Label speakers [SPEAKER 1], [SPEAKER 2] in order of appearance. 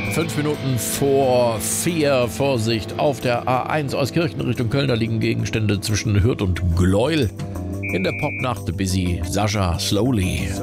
[SPEAKER 1] 5 Minuten vor 4, Vorsicht, auf der A1 aus Kirchen Richtung Köln, da liegen Gegenstände zwischen Hürth und Gleuel. In der Popnacht Busy, Sascha, Slowly.